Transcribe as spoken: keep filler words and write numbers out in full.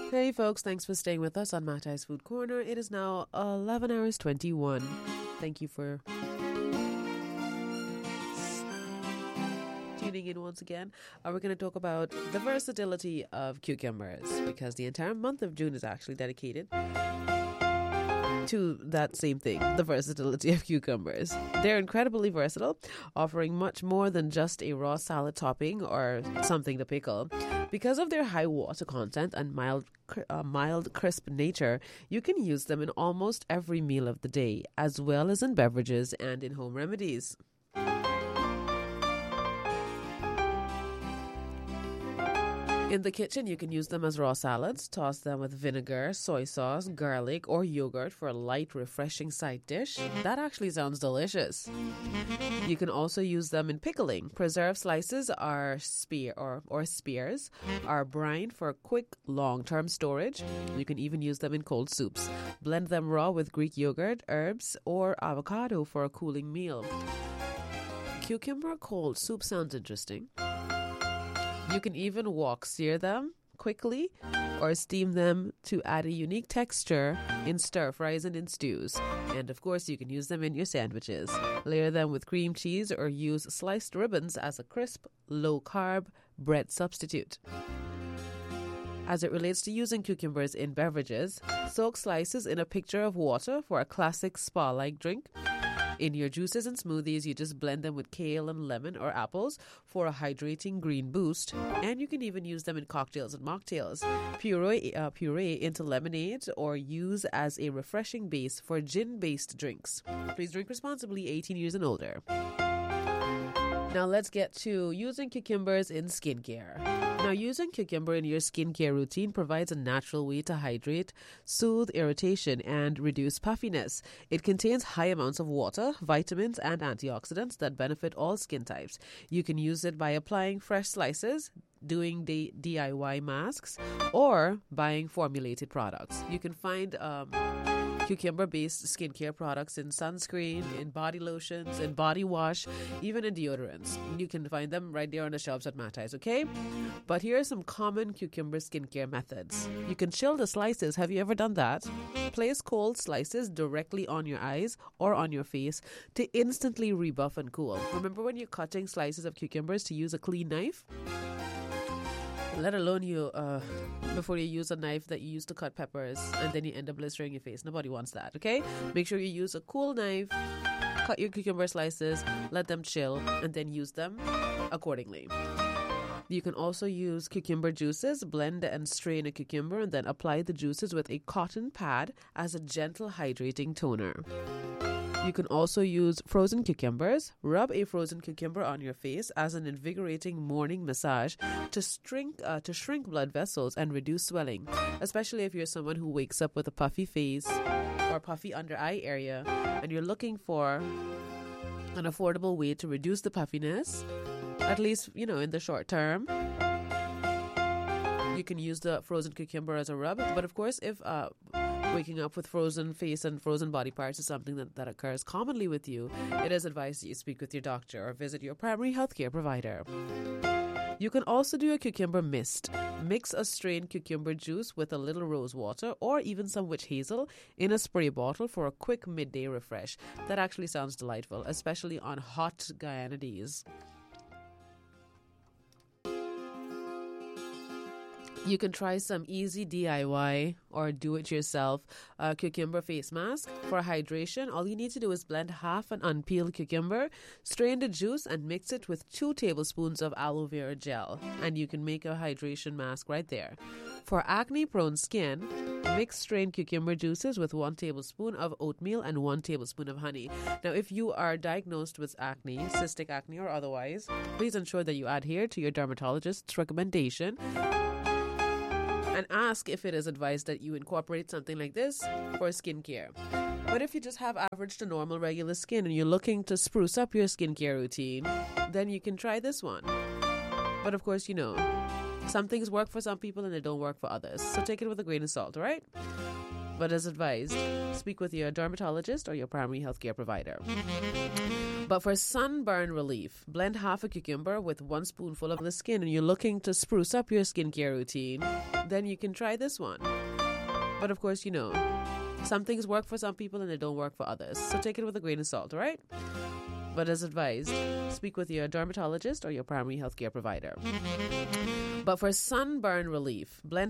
Hey folks, thanks for staying with us on Matai's Food Corner. It is now eleven hours twenty-one. Thank you for tuning in once again. Uh, we're going to talk about the versatility of cucumbers because the entire month of June is actually dedicated to that same thing, the versatility of cucumbers. They're incredibly versatile, offering much more than just a raw salad topping or something to pickle. Because of their high water content and mild, uh, mild, crisp nature, you can use them in almost every meal of the day, as well as in beverages and in home remedies. In the kitchen, you can use them as raw salads. Toss them with vinegar, soy sauce, garlic, or yogurt for a light, refreshing side dish. That actually sounds delicious. You can also use them in pickling. Preserved slices are spear or, or spears are brined for quick, long-term storage. You can even use them in cold soups. Blend them raw with Greek yogurt, herbs, or avocado for a cooling meal. Cucumber cold soup sounds interesting. You can even wok sear them quickly or steam them to add a unique texture in stir fries and in stews. And of course, you can use them in your sandwiches. Layer them with cream cheese or use sliced ribbons as a crisp, low-carb bread substitute. As it relates to using cucumbers in beverages, soak slices in a pitcher of water for a classic spa-like drink. In your juices and smoothies, you just blend them with kale and lemon or apples for a hydrating green boost. And you can even use them in cocktails and mocktails. Puree, uh, puree into lemonade or use as a refreshing base for gin-based drinks. Please drink responsibly, eighteen years and older. Now let's get to using cucumbers in skincare. Now, using cucumber in your skincare routine provides a natural way to hydrate, soothe irritation, and reduce puffiness. It contains high amounts of water, vitamins, and antioxidants that benefit all skin types. You can use it by applying fresh slices, doing D- DIY masks, or buying formulated products. You can find um, cucumber-based skincare products in sunscreen, in body lotions, in body wash, even in deodorants. You can find them right there on the shelves at Matai's, okay? But here are some common cucumber skincare methods. You can chill the slices. Have you ever done that? Place cold slices directly on your eyes or on your face to instantly rebuff and cool. Remember when you're cutting slices of cucumbers to use a clean knife? Let alone you, uh, before you use a knife that you use to cut peppers and then you end up blistering your face. Nobody wants that, okay? Make sure you use a cool knife, cut your cucumber slices, let them chill, and then use them accordingly. You can also use cucumber juices, blend and strain a cucumber, and then apply the juices with a cotton pad as a gentle hydrating toner. You can also use frozen cucumbers. Rub a frozen cucumber on your face as an invigorating morning massage to shrink, uh, to shrink blood vessels and reduce swelling, especially if you're someone who wakes up with a puffy face or puffy under eye area and you're looking for an affordable way to reduce the puffiness, at least, you know, in the short term. You can use the frozen cucumber as a rub. But of course, if uh, waking up with frozen face and frozen body parts is something that, that occurs commonly with you, it is advised that you speak with your doctor or visit your primary healthcare provider. You can also do a cucumber mist. Mix a strained cucumber juice with a little rose water or even some witch hazel in a spray bottle for a quick midday refresh. That actually sounds delightful, especially on hot Guyana days. You can try some easy D I Y or do-it-yourself uh, cucumber face mask. For hydration, all you need to do is blend half an unpeeled cucumber, strain the juice, and mix it with two tablespoons of aloe vera gel. And you can make a hydration mask right there. For acne-prone skin, mix strained cucumber juices with one tablespoon of oatmeal and one tablespoon of honey. Now, if you are diagnosed with acne, cystic acne or otherwise, please ensure that you adhere to your dermatologist's recommendation and ask if it is advised that you incorporate something like this for skincare. But if you just have average to normal regular skin and you're looking to spruce up your skincare routine, then you can try this one. But of course, you know, some things work for some people and they don't work for others. So take it with a grain of salt, all right? But as advised, speak with your dermatologist or your primary healthcare provider. But for sunburn relief, blend half a cucumber with one spoonful of the skin and you're looking to spruce up your skincare routine, then you can try this one. But of course, you know, some things work for some people and they don't work for others. So take it with a grain of salt, all right? But as advised, speak with your dermatologist or your primary healthcare provider. But for sunburn relief, blend